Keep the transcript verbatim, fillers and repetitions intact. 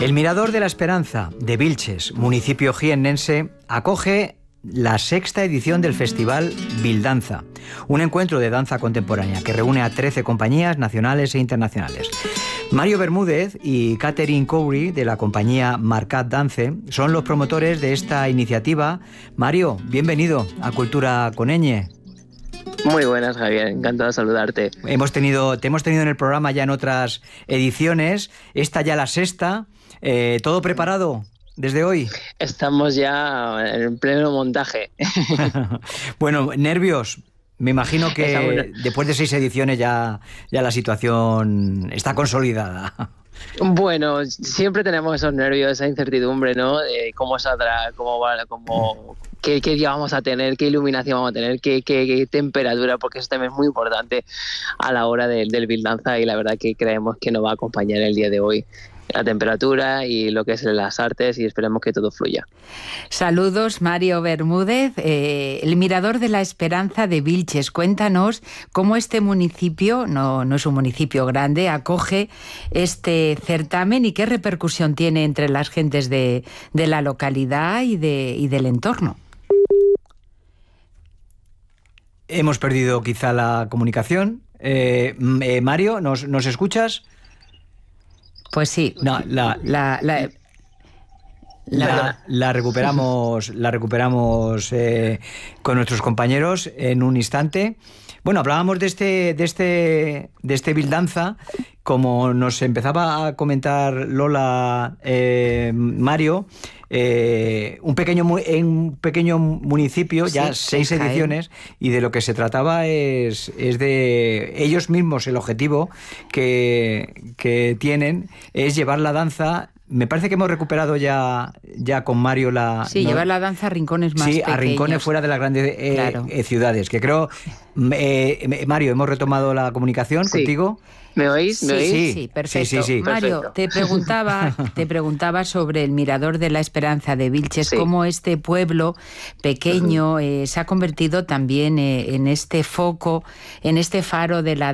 El Mirador de la Esperanza de Vilches, municipio jiennense, acoge la sexta edición del Festival Bildanza, un encuentro de danza contemporánea que reúne a trece compañías nacionales e internacionales. Mario Bermúdez y Catherine Cowry, de la compañía Marcat Dance, son los promotores de esta iniciativa. Mario, bienvenido a Cultura con ñ. Muy buenas, Javier, encantado de saludarte. Hemos tenido, te hemos tenido en el programa ya en otras ediciones, esta ya la sexta. Eh, ¿Todo preparado desde hoy? Estamos ya en pleno montaje. Bueno, nervios. Me imagino que Estamos... después de seis ediciones ya, ya la situación está consolidada. Bueno, siempre tenemos esos nervios, esa incertidumbre, ¿no? De cómo saldrá, cómo va, cómo, qué, qué día vamos a tener, qué iluminación vamos a tener, qué, qué, qué temperatura, porque eso también es muy importante a la hora de, del Bildanza, y la verdad que creemos que nos va a acompañar el día de hoy la temperatura y lo que es las artes, y esperemos que todo fluya. Saludos, Mario Bermúdez. Eh, el Mirador de la Esperanza de Vilches. Cuéntanos cómo este municipio, no, no es un municipio grande, acoge este certamen y qué repercusión tiene entre las gentes de, de la localidad y, de, y del entorno. Hemos perdido quizá la comunicación. Eh, eh, Mario, ¿nos, ¿nos escuchas? Pues sí, no, la, la, la, la, la, la recuperamos, la recuperamos eh, con nuestros compañeros en un instante. Bueno, hablábamos de este, de este, de este Bildanza, como nos empezaba a comentar Lola, eh, Mario. Eh, un pequeño un pequeño municipio, sí, ya seis ediciones, y de lo que se trataba es, es de ellos mismos. El objetivo que, que tienen es llevar la danza. Me parece que hemos recuperado ya, ya con Mario la... Sí, ¿no? Llevar la danza a rincones más sí, pequeños. Sí, a rincones fuera de las grandes eh, claro. eh, ciudades, que creo... Eh, Mario, ¿hemos retomado la comunicación sí. contigo? ¿Me oís? ¿Me sí, oís? Sí, sí, perfecto. Sí, sí, sí. Mario, perfecto. te preguntaba, te preguntaba sobre el Mirador de la Esperanza de Vilches, sí. Cómo este pueblo pequeño eh, se ha convertido también eh, en este foco, en este faro de la